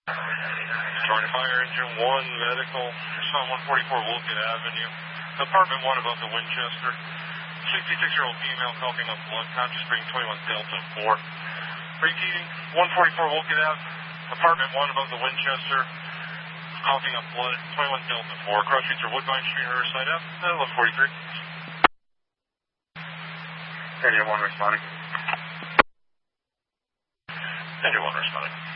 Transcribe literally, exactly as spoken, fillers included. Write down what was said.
Starting fire engine one, medical. You're on one forty-four Wolcott Avenue. Apartment one above the Winchester. sixty-six-year-old female coughing up blood, conscious breathing, twenty-one Delta four. Repeating, one forty-four Wolcott Ave, apartment one above the Winchester, coughing up blood, twenty-one Delta four. Cross streets are Woodbine Street, Riverside Ave, eleven forty-three. Engine one responding. Engine one responding.